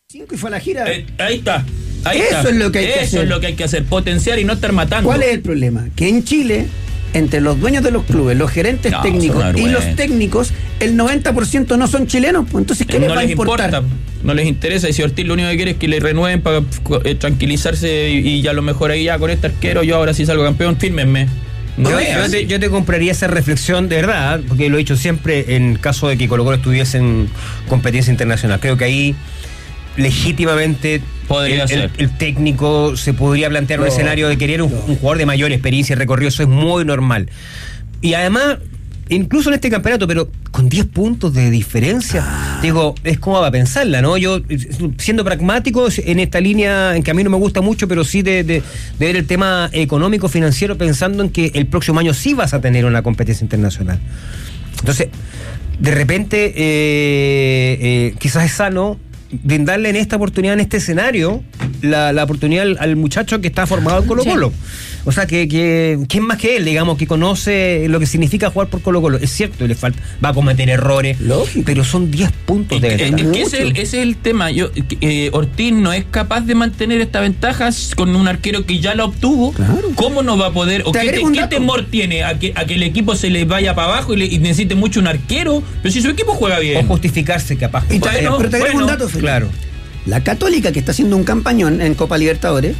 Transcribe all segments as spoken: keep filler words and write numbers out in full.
cinco y fue a la gira. Eh, ahí está. Ahí Eso está. es lo que hay que Eso hacer. es lo que hay que hacer, potenciar y no estar matando. ¿Cuál es el problema? Que en Chile, entre los dueños de los clubes, los gerentes No, técnicos son y los vergüenza. técnicos, el noventa por ciento no son chilenos. Pues entonces, ¿qué Eh, les no va a les importar? importa, no les interesa. Y si Ortiz lo único que quiere es que le renueven para eh, tranquilizarse y, y ya a lo mejor ahí ya con este arquero, yo ahora sí salgo campeón, fírmenme. No Yo, es yo así. te, yo te compraría esa reflexión de verdad, porque lo he dicho siempre en caso de que Colo-Colo estuviese en competencia internacional. Creo que ahí legítimamente Podría el, ser. el, el técnico se podría plantear un No, escenario de querer un, no. un jugador de mayor experiencia y recorrido. Eso es muy normal. Y además, incluso en este campeonato, pero con diez puntos de diferencia, ah. digo, es como va a pensarla, ¿no? Yo, siendo pragmático en esta línea, en que a mí no me gusta mucho, pero sí de, de, de ver el tema económico, financiero, pensando en que el próximo año sí vas a tener una competencia internacional. Entonces, de repente, eh, eh, quizás es sano brindarle en esta oportunidad, en este escenario, la, la oportunidad al, al muchacho que está formado en Colo-Colo. Sí. O sea, que, que ¿quién más que él, digamos, que conoce lo que significa jugar por Colo-Colo? Es cierto, le falta, va a cometer errores, lógico, pero son diez puntos de ventaja. Es que ese es, el, ese es el tema. Yo, eh, Ortiz no es capaz de mantener esta ventaja con un arquero que ya la obtuvo. Claro. ¿Cómo no va a poder? ¿O qué, te, ¿Qué temor tiene a que, a que el equipo se le vaya para abajo y, le, y necesite mucho un arquero? Pero si su equipo juega bien. O justificarse, capaz. Y te, bueno, pero te agrego bueno, un dato, Felipe. Claro. La Católica, que está haciendo un campañón en Copa Libertadores,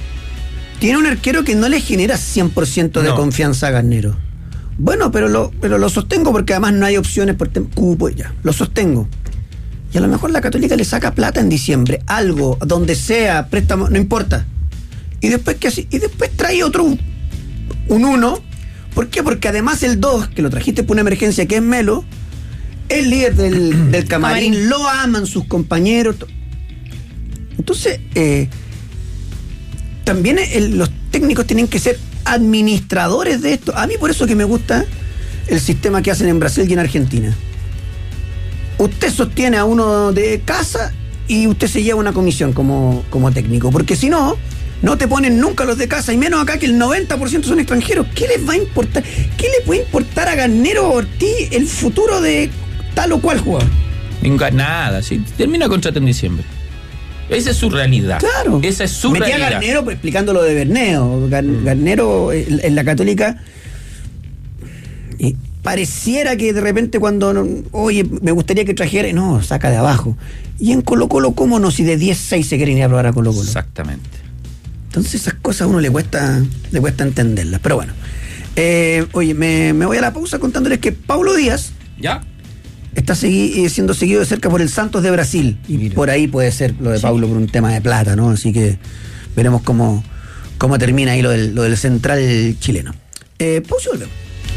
tiene un arquero que no le genera cien por ciento de no. confianza a Garnero. Bueno, pero lo, pero lo sostengo porque además no hay opciones por cupo y ya. Lo sostengo. Y a lo mejor la Católica le saca plata en diciembre, algo, donde sea, préstamo, no importa. Y después que así, y después trae otro, un uno. ¿Por qué? Porque además el dos, que lo trajiste por una emergencia, que es Melo, es líder del, del camarín, camarín, lo aman sus compañeros. Entonces, eh, también el, los técnicos tienen que ser administradores de esto. A mí por eso que me gusta el sistema que hacen en Brasil y en Argentina. Usted sostiene a uno de casa y usted se lleva una comisión como, como técnico, porque si no, no te ponen nunca los de casa, y menos acá que el noventa por ciento son extranjeros. ¿Qué les va a importar? ¿Qué le puede importar a Garnero o Ortiz el futuro de tal o cual jugador? Nada, sí. Termina contrato en diciembre. Esa es su realidad. Claro. Esa es su Metí realidad. a Garnero pues, explicando lo de Berneo. Gar, mm. Garnero en, en la Católica y pareciera que de repente cuando oye, me gustaría que trajera, no, saca de abajo. Y en Colo-Colo, ¿cómo no? Si de diez seis se quieren ir a probar a Colo-Colo. Exactamente. Entonces esas cosas a uno le cuesta, le cuesta entenderlas. Pero bueno. Eh, oye, me, me voy a la pausa contándoles que Paulo Díaz ¿ya? está segui- siendo seguido de cerca por el Santos de Brasil. Y Mira. por ahí puede ser lo de sí. Paulo por un tema de plata, ¿no? Así que veremos cómo, cómo termina ahí lo del, lo del central chileno. Eh, pausa y volvemos.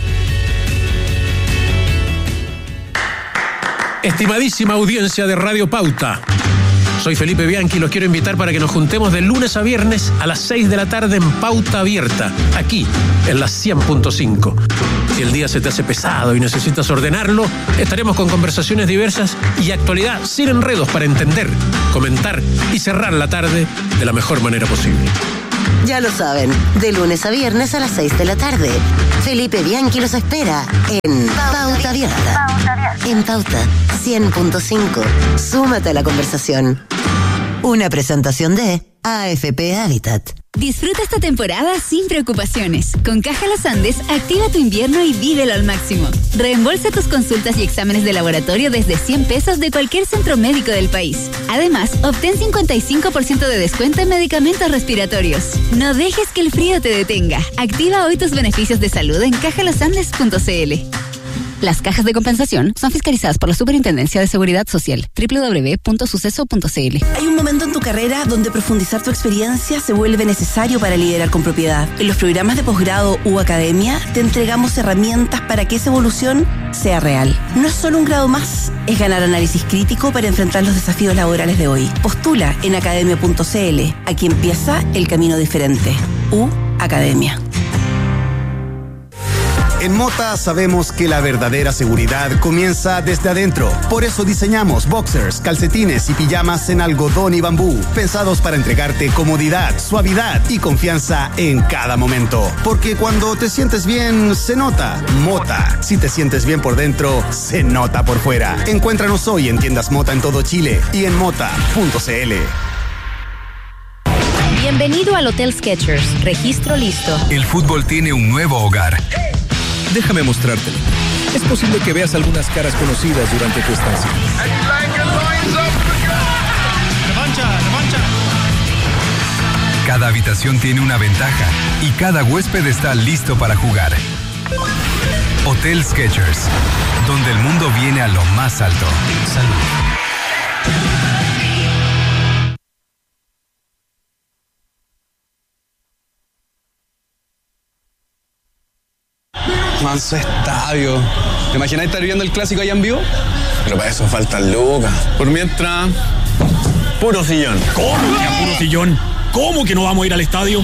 Estimadísima audiencia de Radio Pauta, soy Felipe Bianchi y los quiero invitar para que nos juntemos de lunes a viernes a las seis de la tarde en Pauta Abierta, aquí en la cien punto cinco. Si el día se te hace pesado y necesitas ordenarlo, estaremos con conversaciones diversas y actualidad sin enredos para entender, comentar y cerrar la tarde de la mejor manera posible. Ya lo saben, de lunes a viernes a las seis de la tarde. Felipe Bianchi los espera en Pauta Abierta. En Pauta cien punto cinco. Súmate a la conversación. Una presentación de A F P Habitat. Disfruta esta temporada sin preocupaciones. Con Caja Los Andes, activa tu invierno y vívelo al máximo. Reembolsa tus consultas y exámenes de laboratorio desde cien pesos de cualquier centro médico del país. Además, obtén cincuenta y cinco por ciento de descuento en medicamentos respiratorios. No dejes que el frío te detenga. Activa hoy tus beneficios de salud en caja los andes punto c l. Las cajas de compensación son fiscalizadas por la Superintendencia de Seguridad Social. doble u doble u doble u punto suceso punto c l. Hay un momento en tu carrera donde profundizar tu experiencia se vuelve necesario para liderar con propiedad. En los programas de posgrado u academia te entregamos herramientas para que esa evolución sea real. No es solo un grado más, es ganar análisis crítico para enfrentar los desafíos laborales de hoy. Postula en academia punto c l. Aquí empieza el camino diferente. U Academia. En Mota sabemos que la verdadera seguridad comienza desde adentro. Por eso diseñamos boxers, calcetines y pijamas en algodón y bambú, pensados para entregarte comodidad, suavidad y confianza en cada momento. Porque cuando te sientes bien, se nota. Mota. Si te sientes bien por dentro, se nota por fuera. Encuéntranos hoy en tiendas Mota en todo Chile y en mota punto c l. Bienvenido al Hotel Skechers. Registro listo. El fútbol tiene un nuevo hogar. Déjame mostrártelo. Es posible que veas algunas caras conocidas durante tu estancia. ¡Revancha, revancha! Cada habitación tiene una ventaja y cada huésped está listo para jugar. Hotel Skechers, donde el mundo viene a lo más alto. Salud. Manso estadio. ¿Te imaginas estar viendo el clásico allá en vivo? Pero para eso faltan lucas. Por mientras, puro sillón. ¿Cómo que puro sillón? ¿Cómo que no vamos a ir al estadio?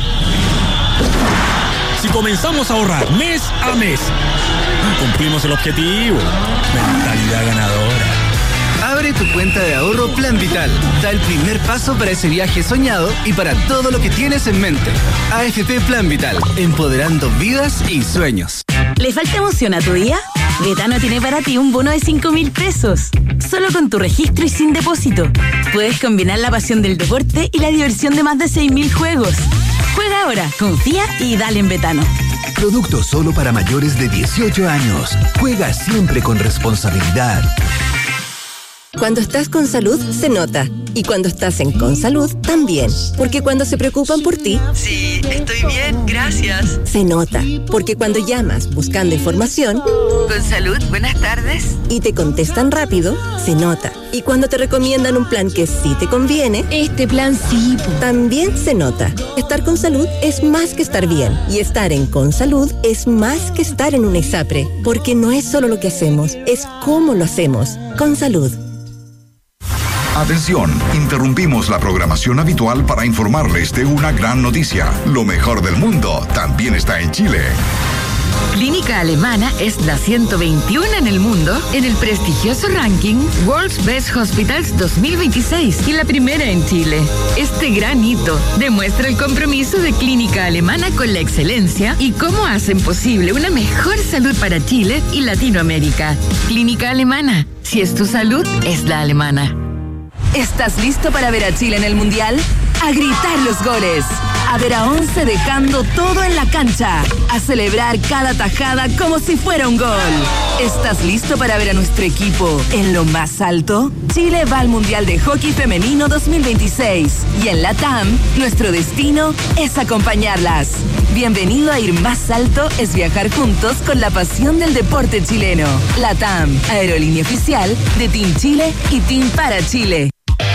Si comenzamos a ahorrar mes a mes, cumplimos el objetivo. Mentalidad ganadora. Abre tu cuenta de ahorro Plan Vital. Da el primer paso para ese viaje soñado y para todo lo que tienes en mente. A F P Plan Vital, empoderando vidas y sueños. ¿Le falta emoción a tu día? Betano tiene para ti un bono de cinco mil pesos. Solo con tu registro y sin depósito. Puedes combinar la pasión del deporte y la diversión de más de seis mil juegos. Juega ahora, confía y dale en Betano. Producto solo para mayores de dieciocho años. Juega siempre con responsabilidad. Cuando estás con salud, se nota. Y cuando estás en Consalud, también. Porque cuando se preocupan por ti... Sí, estoy bien, gracias. Se nota. Porque cuando llamas buscando información... Consalud, buenas tardes. Y te contestan rápido, se nota. Y cuando te recomiendan un plan que sí te conviene... Este plan sí. También se nota. Estar con salud es más que estar bien. Y estar en Consalud es más que estar en una ISAPRE. Porque no es solo lo que hacemos, es cómo lo hacemos. Consalud. Atención, interrumpimos la programación habitual para informarles de una gran noticia. Lo mejor del mundo también está en Chile. Clínica Alemana es la ciento veintiuno en el mundo en el prestigioso ranking World's Best Hospitals dos mil veintiséis y la primera en Chile. Este gran hito demuestra el compromiso de Clínica Alemana con la excelencia y cómo hacen posible una mejor salud para Chile y Latinoamérica. Clínica Alemana, si es tu salud, es la alemana. ¿Estás listo para ver a Chile en el Mundial? A gritar los goles, a ver a once dejando todo en la cancha, a celebrar cada tajada como si fuera un gol. ¿Estás listo para ver a nuestro equipo en lo más alto? Chile va al Mundial de Hockey Femenino dos mil veintiséis y en la T A M nuestro destino es acompañarlas. Bienvenido a Ir Más Alto es viajar juntos con la pasión del deporte chileno. La T A M, aerolínea oficial de Team Chile y Team para Chile.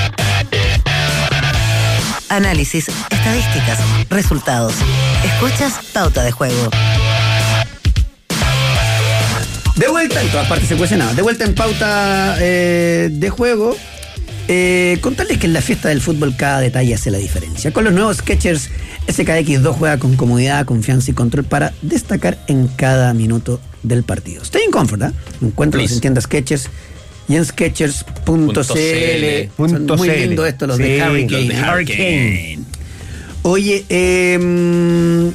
Análisis, estadísticas, resultados. Escuchas Pauta de Juego. De vuelta, en todas partes se cuece nada. De vuelta en Pauta eh, de Juego. Eh, contarles que en la fiesta del fútbol cada detalle hace la diferencia. Con los nuevos Skechers, S K X dos juega con comodidad, confianza y control para destacar en cada minuto del partido. Stay in comfort, ¿eh? Encuéntralos en tiendas Skechers y en Skechers punto c l. Son muy lindos estos los, sí, de Hurricane. los de Hurricane. Oye, eh,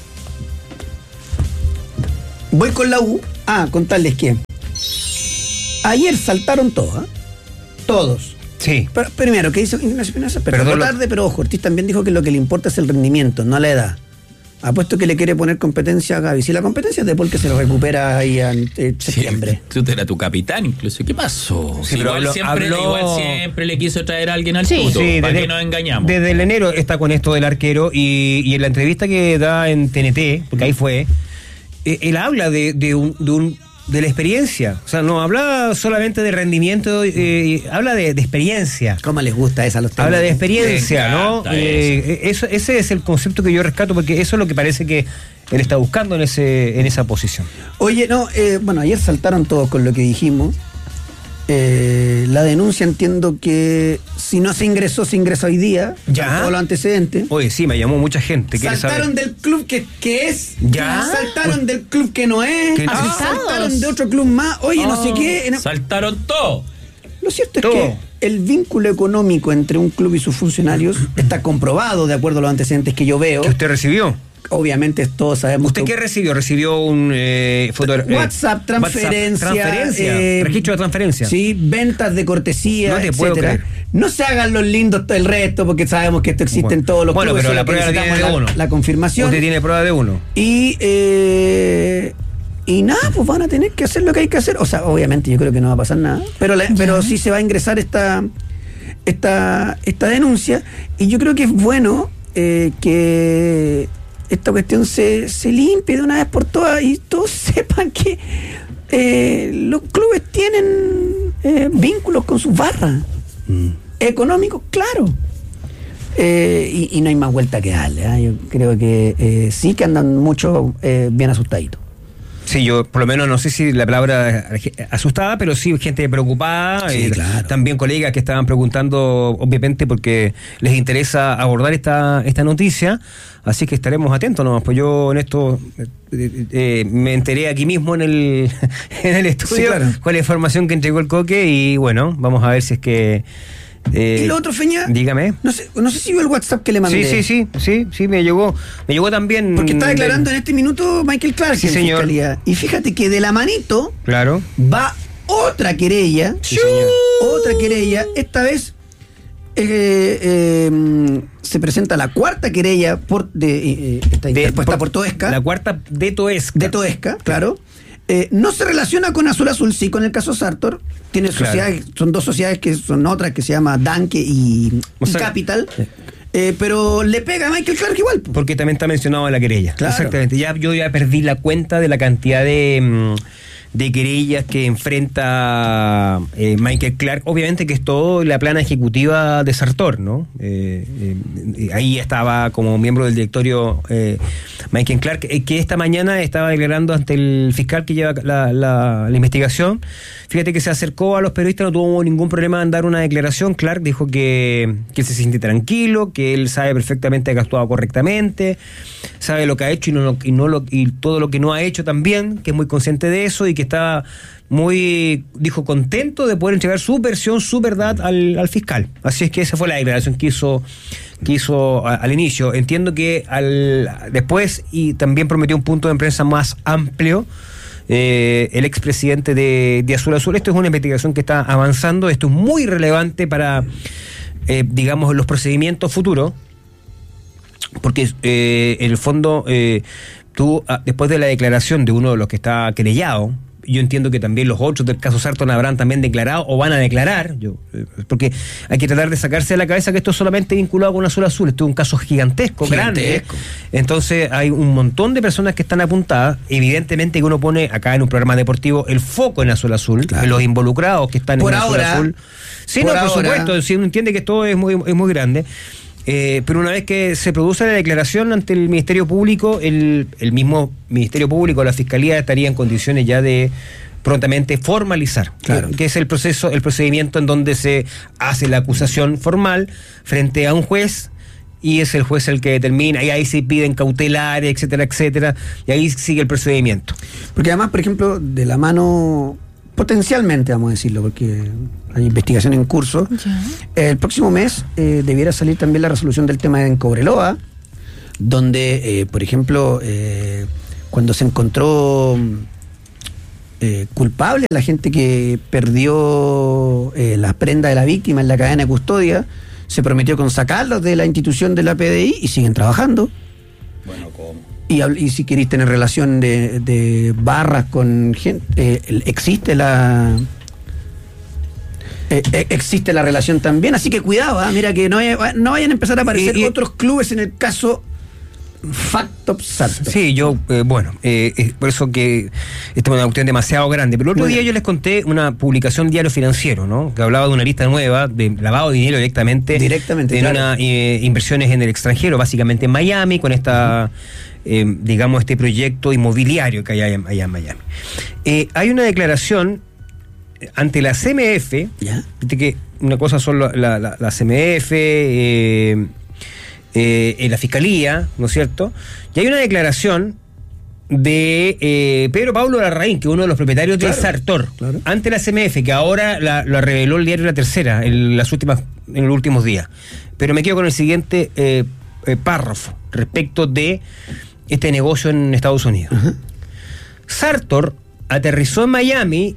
voy con la U. Ah, contarles que ayer saltaron todos, ¿eh? Todos. Sí. Pero, primero, ¿qué dice Ignacio Espinosa? Pero tarde, pero ojo, Ortiz también dijo que lo que le importa es el rendimiento, no la edad. Apuesto que le quiere poner competencia a Gaby. Si la competencia es de Paul, que se lo recupera ahí en eh, septiembre. Sí, tú eras tu capitán incluso. ¿Qué pasó? Sí, igual, habló, siempre, habló... igual siempre le quiso traer a alguien al sí, tuto, sí, para desde, que nos engañamos. Desde el enero está con esto del arquero y, y en la entrevista que da en T N T, porque ahí fue, eh, él habla de, de un... De un de la experiencia, o sea, no habla solamente de rendimiento, eh, habla de, de experiencia. ¿Cómo les gusta esa a los temas? Habla de experiencia, ¿no? Eh, eso, ese es el concepto que yo rescato, porque eso es lo que parece que él está buscando en ese en esa posición. Oye, no, eh, bueno, ayer saltaron todos con lo que dijimos. Eh, la denuncia entiendo que Si no se ingresó, se ingresa hoy día. Ya. Todos los antecedentes. Oye, sí, me llamó mucha gente. Saltaron del club que, que es. Ya. Saltaron pues, del club que no es. Que no. Saltaron de otro club más. Oye, oh. no sé qué. No. Saltaron todo. Lo cierto es todo. que el vínculo económico entre un club y sus funcionarios está comprobado de acuerdo a los antecedentes que yo veo. ¿Que usted recibió? Obviamente todos sabemos. ¿Usted qué recibió? ¿Recibió un eh, foto, eh, WhatsApp, transferencia, WhatsApp, transferencia eh, registro de transferencia? Sí, ventas de cortesía, no te etcétera. Puedo creer. No se hagan los lindos el resto porque sabemos que esto existe bueno. en todos los bueno, clubes. Bueno, pero la prueba tiene de la, uno. La confirmación. Usted tiene prueba de uno. Y eh, y nada, pues van a tener que hacer lo que hay que hacer. O sea, obviamente yo creo que no va a pasar nada, pero la, pero sí se va a ingresar esta esta esta denuncia y yo creo que es bueno eh, que esta cuestión se, se limpie de una vez por todas y todos sepan que eh, los clubes tienen eh, vínculos con sus barras mm. económicos, claro. Eh, y, y no hay más vuelta que darle. ¿eh? Yo creo que eh, sí que andan mucho eh, bien asustaditos. Sí, yo por lo menos no sé si la palabra asustada, pero sí gente preocupada, sí, eh, claro. También colegas que estaban preguntando, obviamente, porque les interesa abordar esta esta noticia, así que estaremos atentos nomás, pues yo en esto eh, eh, me enteré aquí mismo en el en el estudio sí, claro. con la información que entregó el Coque y bueno, vamos a ver si es que Eh, y lo otro, Feña, dígame. No sé, no sé si vio el WhatsApp que le mandé. Sí, sí, sí, sí, sí, me llegó, me llegó también. Porque está declarando de... en este minuto Michael Clark sí, en señor. Fiscalía. Y fíjate que de la manito claro. va otra querella, sí, señor. otra querella, esta vez eh, eh, se presenta la cuarta querella por de, eh, está interpuesta por, por Toesca. La cuarta de Toesca. De Toesca, claro. Eh, no se relaciona con Azul Azul, sí con el caso Sartor. Tiene claro. sociedades, son dos sociedades que son otras que se llama Danke y, o sea, y Capital. Eh, pero le pega a Michael Clark igual. Porque también está mencionado en la querella. Claro. Exactamente. Ya, yo ya perdí la cuenta de la cantidad de, de querellas que enfrenta eh, Michael Clark. Obviamente que es todo la plana ejecutiva de Sartor, ¿no? Eh, eh, ahí estaba como miembro del directorio eh, Michael Clark, eh, que esta mañana estaba declarando ante el fiscal que lleva la, la, la investigación. Fíjate que se acercó a los periodistas, no tuvo ningún problema en dar una declaración. Clark dijo que, que se siente tranquilo, que él sabe perfectamente que ha actuado correctamente, sabe lo que ha hecho y, no, y, no lo, y todo lo que no ha hecho también, que es muy consciente de eso y que está muy, dijo, contento de poder entregar su versión, su verdad al, al fiscal. Así es que esa fue la declaración que hizo, que hizo a, al inicio. Entiendo que al después, y también prometió un punto de prensa más amplio, eh, el expresidente de, de Azul Azul. Esto es una investigación que está avanzando, esto es muy relevante para, eh, digamos, los procedimientos futuros, porque eh, en el fondo, eh, tú, después de la declaración de uno de los que está querellado, yo entiendo que también los otros del caso Sarton habrán también declarado o van a declarar, yo, porque hay que tratar de sacarse de la cabeza que esto es solamente vinculado con Azul Azul, esto es un caso gigantesco, gigantesco. grande. Entonces hay un montón de personas que están apuntadas, evidentemente que uno pone acá en un programa deportivo el foco en Azul Azul, claro. en los involucrados que están por en Azul ahora, Azul. Sí, por no, por ahora. supuesto, si uno entiende que esto es muy, es muy grande. Eh, pero una vez que se produce la declaración ante el Ministerio Público, el, el mismo Ministerio Público, la Fiscalía, estaría en condiciones ya de prontamente formalizar, claro. que, que es el proceso, el procedimiento en donde se hace la acusación formal frente a un juez y es el juez el que determina, y ahí se piden cautelares, etcétera, etcétera, y ahí sigue el procedimiento. Porque además, por ejemplo, de la mano, potencialmente, vamos a decirlo, porque hay investigación en curso, ya. El próximo mes eh, debiera salir también la resolución del tema en Cobreloa, donde, eh, por ejemplo, eh, cuando se encontró eh, culpable a la gente que perdió eh, las prendas de la víctima en la cadena de custodia, se prometió con sacarlos de la institución de la P D I y siguen trabajando. Bueno, ¿cómo? Y, y si queréis tener relación de, de barras con gente, eh, existe la... Eh, eh, existe la relación también, así que cuidado, ¿eh? Mira que no, hay, no vayan a empezar a aparecer y, y, otros clubes en el caso Factop Sartor. Sí, yo, eh, bueno, eh, es por eso que esta es una cuestión demasiado grande. Pero el otro Muy día bien. yo les conté una publicación Diario Financiero, ¿no? Que hablaba de una lista nueva de lavado de dinero directamente, directamente en claro. una eh, inversiones en el extranjero, básicamente en Miami, con esta, eh, digamos, este proyecto inmobiliario que hay allá, allá en Miami. Eh, hay una declaración ante la C M F, ¿ya? Viste que una cosa son la, la, la, la C M F, eh, eh, la Fiscalía, ¿no es cierto? Y hay una declaración de eh, Pedro Pablo Larraín, que es uno de los propietarios claro, del Sartor, claro. ante la C M F, que ahora la, la reveló el diario La Tercera en, las últimas, en los últimos días. Pero me quedo con el siguiente eh, eh, párrafo respecto de este negocio en Estados Unidos. Uh-huh. Sartor aterrizó en Miami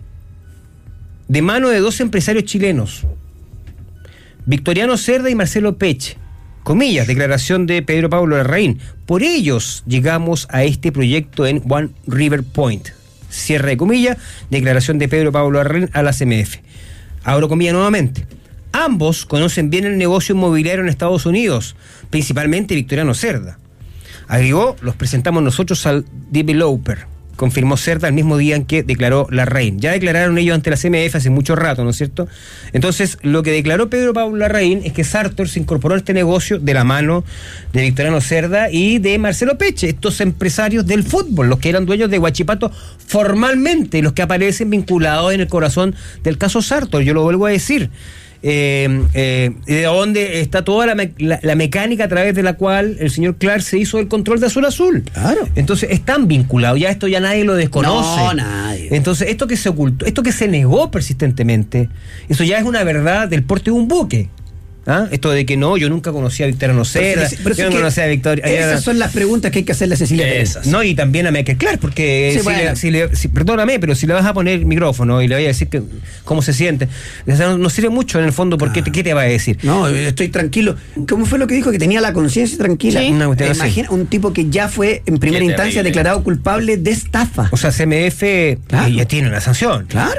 de mano de dos empresarios chilenos, Victoriano Cerda y Marcelo Pech. Comillas, declaración de Pedro Pablo Larraín. Por ellos llegamos a este proyecto en One River Point. Cierre de comillas, declaración de Pedro Pablo Larraín a la C M F. Abro comillas nuevamente. Ambos conocen bien el negocio inmobiliario en Estados Unidos, principalmente Victoriano Cerda. Agregó, los presentamos nosotros al developer. Confirmó Cerda el mismo día en que declaró Larraín. Ya declararon ellos ante la C M F hace mucho rato, ¿no es cierto? Entonces, lo que declaró Pedro Pablo Larraín es que Sartor se incorporó a este negocio de la mano de Victoriano Cerda y de Marcelo Peche, estos empresarios del fútbol, los que eran dueños de Huachipato formalmente, los que aparecen vinculados en el corazón del caso Sartor. Yo lo vuelvo a decir. Eh, eh, de dónde está toda la, me- la, la mecánica a través de la cual el señor Clark se hizo el control de Azul Azul. Claro. Entonces están vinculados, ya esto ya nadie lo desconoce. No, nadie. Entonces esto que se ocultó, esto que se negó persistentemente, eso ya es una verdad del porte de un buque. ¿Ah? Esto de que no, yo nunca conocí a Victoriano Cerda, yo no conocí a Victoria. Esas son las preguntas que hay que hacerle a Cecilia Pérez. No, y también a Michael Clark, porque sí, si bueno. le, si le, si, perdóname, pero si le vas a poner el micrófono y le vas a decir que, cómo se siente, no, no sirve mucho en el fondo, porque ah. ¿qué te va a decir? No, estoy tranquilo. ¿Cómo fue lo que dijo? Que tenía la conciencia tranquila. Sí. Una cuestión Imagina un tipo que ya fue en primera Qué instancia terrible. declarado culpable de estafa. O sea, C M F claro. ya tiene una sanción. Claro.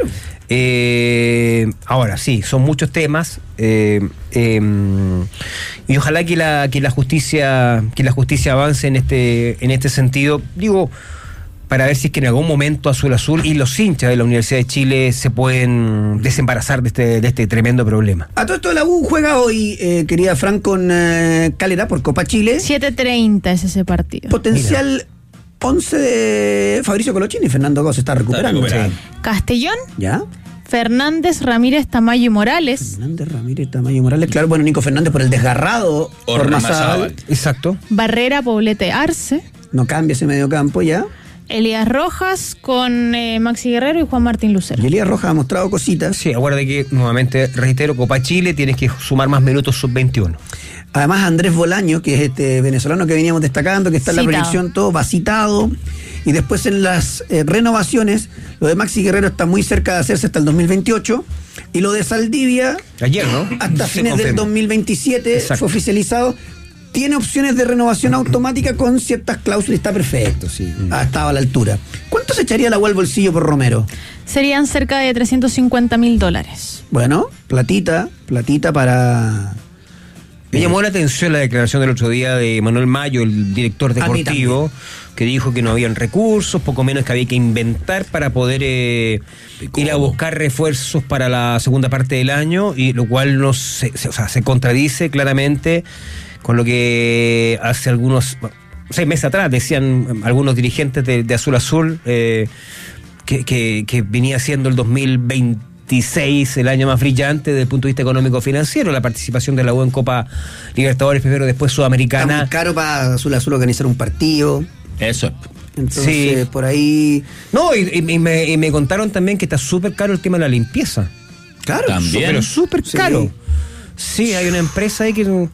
Eh, ahora sí, son muchos temas eh, eh, y ojalá que la que la justicia que la justicia avance en este en este sentido, digo, para ver si es que en algún momento Azul Azul y los hinchas de la Universidad de Chile se pueden desembarazar de este de este tremendo problema. A todo esto la U juega hoy, eh, querida Fran, con eh, Calera por Copa Chile. siete treinta es ese partido. Potencial Mira. once de Fabricio Colochini y Fernando Gómez está recuperando. Está recuperando. Sí. Castellón. ¿Ya? Fernández, Ramírez, Tamayo y Morales. Fernández, Ramírez, Tamayo y Morales. Claro, bueno, Nico Fernández por el desgarrado. Ormazábal. Exacto. Barrera, Poblete, Arce. No cambia ese mediocampo ya. Elías Rojas con eh, Maxi Guerrero y Juan Martín Lucero. Y Elías Rojas ha mostrado cositas. Sí, acuérdate que, nuevamente, reitero, Copa Chile, tienes que sumar más minutos sub veintiuno. Además, Andrés Bolaño, que es este venezolano que veníamos destacando, que está en la Citado. proyección, todo va citado. Y después en las eh, renovaciones, lo de Maxi Guerrero está muy cerca de hacerse hasta el dos mil veintiocho. Y lo de Saldivia, ayer, ¿no? Hasta Se fines confirma. del dos mil veintisiete Exacto. fue oficializado. Tiene opciones de renovación automática con ciertas cláusulas y está perfecto, sí. Mm. Ha estado a la altura. ¿Cuánto se echaría la U al bolsillo por Romero? Serían cerca de trescientos cincuenta mil dólares. Bueno, platita, platita para... Me llamó la atención la declaración del otro día de Manuel Mayo, el director deportivo, que dijo que no habían recursos, poco menos que había que inventar para poder eh, ir a buscar refuerzos para la segunda parte del año, y lo cual no se, se, o sea, se contradice claramente con lo que hace algunos, bueno, seis meses atrás decían algunos dirigentes de, de Azul Azul eh, que, que, que venía siendo el dos mil veintiséis el año más brillante desde el punto de vista económico financiero, la participación de la U en Copa Libertadores primero, después Sudamericana. Está muy caro para Azul Azul organizar un partido. Eso. Entonces, sí. por ahí... No, y, y, y, me, y me contaron también que está súper caro el tema de la limpieza. Claro. También. Pero súper caro. Sí. sí, hay una empresa ahí que...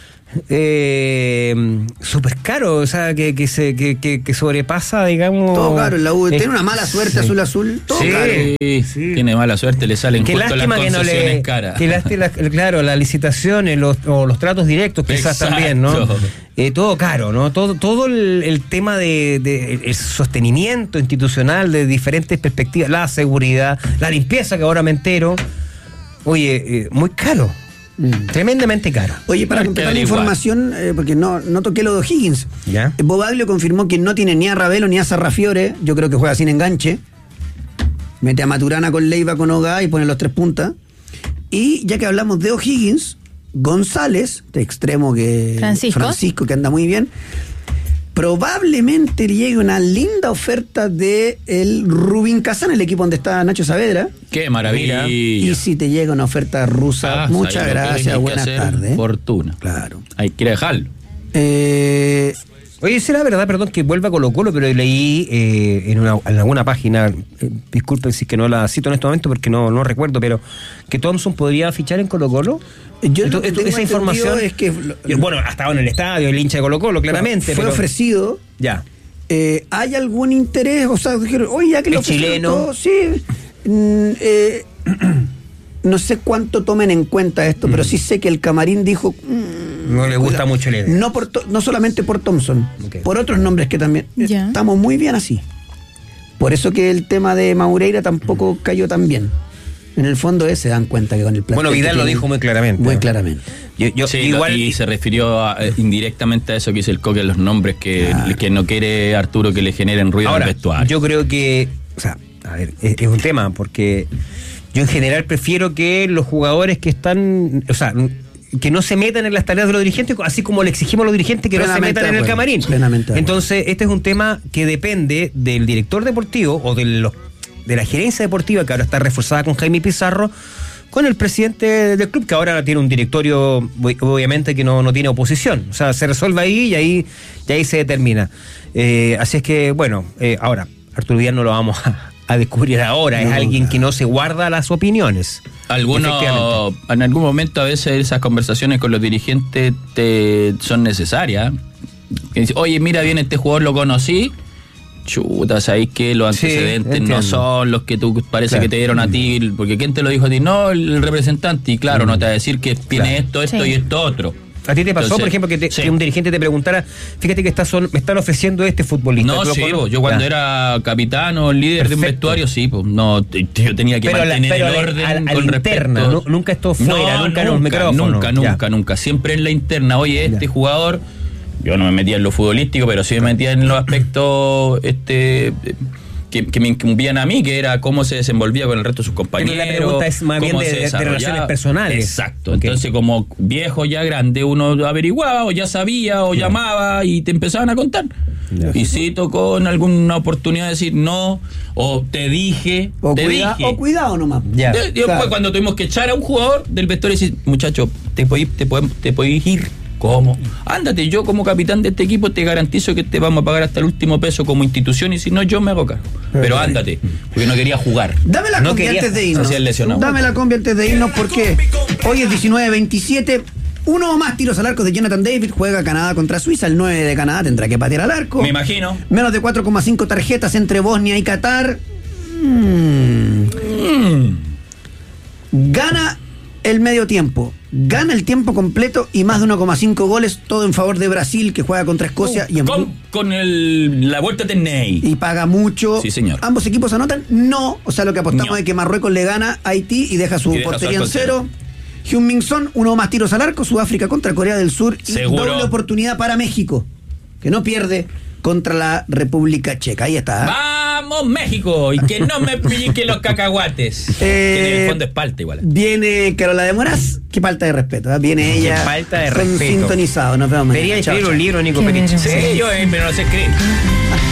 Eh, súper caro, o sea, que, que, se, que, que, que sobrepasa, digamos... Todo caro, la U, tiene una mala suerte, sí. Azul Azul, todo sí, caro. Sí, tiene mala suerte, le salen qué justo las concesiones que no le, caras. Qué lástima, claro, las licitaciones, los, o los tratos directos quizás Exacto. también, ¿no? Eh, todo caro, ¿no? Todo, todo el, el tema de, de el sostenimiento institucional de diferentes perspectivas, la seguridad, la limpieza, que ahora me entero, oye, eh, muy caro. Mm. Tremendamente caro. Oye, para completar la información, eh, porque no, no toqué lo de O'Higgins. ¿Ya? Bobaglio confirmó que no tiene ni a Ravelo ni a Sarrafiore. Yo creo que juega sin enganche. Mete a Maturana con Leiva, con Oga y pone los tres puntas. Y ya que hablamos de O'Higgins, González, de extremo que Francisco. Francisco, que anda muy bien, probablemente le llegue una linda oferta de el Rubin Kazán, el equipo donde está Nacho Saavedra. ¡Qué maravilla! Y, y si te llega una oferta rusa, ah, muchas gracias, buenas tardes. Fortuna. Claro. Hay que dejarlo. Eh... Oye, será verdad, perdón, que vuelva a Colo-Colo, pero leí eh, en, una, en alguna página, eh, disculpen si es que no la cito en este momento porque no, no recuerdo, pero que Thompson podría fichar en Colo-Colo. Yo Entonces, lo que esa información es que lo, bueno, ha estado en el estadio, el hincha de Colo-Colo, claramente. Fue pero, ofrecido. Ya. Eh, ¿Hay algún interés? O sea, dijeron, oye, ya que lo chileno. Todo, sí. Mm, eh, no sé cuánto tomen en cuenta esto, mm. pero sí sé que el camarín dijo. Mm, no le gusta cuidado. mucho la idea. No, por to, no solamente por Thompson, okay. por otros nombres que también. Ya. Estamos muy bien así. Por eso que el tema de Maureira tampoco cayó tan bien. En el fondo ese se dan cuenta que con el plan. Bueno, Vidal lo dijo muy claramente. Muy claramente. Yo, yo, sí, igual y se refirió a, eh, indirectamente a eso que dice el Coque, los nombres que, claro. que no quiere Arturo que le generen ruido Ahora, en el vestuario. Yo creo que, o sea, a ver, es, es un tema porque yo en general prefiero que los jugadores que están, o sea, que no se metan en las tareas de los dirigentes, así como le exigimos a los dirigentes que no se metan en el camarín. Plenamente. Entonces, este es un tema que depende del director deportivo o de los de la gerencia deportiva, que ahora está reforzada con Jaime Pizarro, con el presidente del club, que ahora tiene un directorio, obviamente, que no, no tiene oposición. O sea, se resuelve ahí y ahí, y ahí se determina. Eh, así es que, bueno, eh, ahora, Arturo Vidal no lo vamos a, a descubrir ahora, no, es alguien no. que no se guarda las opiniones. Algunos, en algún momento, a veces esas conversaciones con los dirigentes te, son necesarias. Oye, mira, bien, este jugador lo conocí. Chuta, ¿sabéis que los antecedentes sí, no son los que tú parece claro. que te dieron a ti? Porque ¿quién te lo dijo a ti? No, el representante. Y claro, mm. no te va a decir que tiene claro. esto, esto sí. y esto otro. ¿A ti te pasó, Entonces, por ejemplo, que, te, sí. que un dirigente te preguntara, fíjate que está son, me están ofreciendo este futbolista? No, sí, po, yo cuando ya. era capitán o líder Perfecto. de un vestuario, sí, pues no, yo tenía que pero mantener la, el orden a, a con la interna, respecto. No, nunca esto fuera, no, nunca en los micrófonos. Nunca, nunca, ya. nunca. Siempre en la interna. Oye, este ya. jugador... Yo no me metía en lo futbolístico, pero sí me metía en los aspectos este que, que me incumbían a mí, que era cómo se desenvolvía con el resto de sus compañeros. Pero la pregunta es más bien de, de relaciones personales. Exacto. Okay. Entonces, como viejo ya grande, uno averiguaba, o ya sabía, o yeah. llamaba, y te empezaban a contar. Yeah. Y sí tocó en alguna oportunidad decir no, o te dije, o te cuida, dije. O cuidado nomás. Yeah. Después, claro. cuando tuvimos que echar a un jugador del vestuario, decir, muchacho, te podéis te podés, te podés ir. ¿Cómo? Ándate, yo como capitán de este equipo te garantizo que te vamos a pagar hasta el último peso como institución y si no, yo me hago cargo. Pero ándate, porque no quería jugar. Dame la no combi antes de irnos. Dame la combi antes de irnos porque hoy es diecinueve veintisiete. Uno o más tiros al arco de Jonathan David. Juega Canadá contra Suiza. El nueve de Canadá tendrá que patear al arco. Me imagino. Menos de cuatro coma cinco tarjetas entre Bosnia y Qatar. Mm. Mm. Gana el medio tiempo. Gana el tiempo completo y más de uno coma cinco goles, todo en favor de Brasil, que juega contra Escocia. Uh, y en... con, con el, la vuelta de Ney. Y paga mucho. Sí, señor. ¿Ambos equipos anotan? No. O sea, lo que apostamos no. es que Marruecos le gana a Haití y deja su y portería deja en cero. Heung-min Son, uno más tiros al arco. Sudáfrica contra Corea del Sur. Seguro. Y doble oportunidad para México, que no pierde contra la República Checa. Ahí está. ¿eh? ¡Vamos, México! Y que no me pillique los cacahuates. Eh, que en el fondo es palta igual. Viene Carola de Moraz. Qué falta de respeto. ¿eh? Viene ella. Qué falta de respeto. Sintonizado. Nos vemos. Debería escribir un libro, Nico Periche. Sí, yo, pero no sé escribir.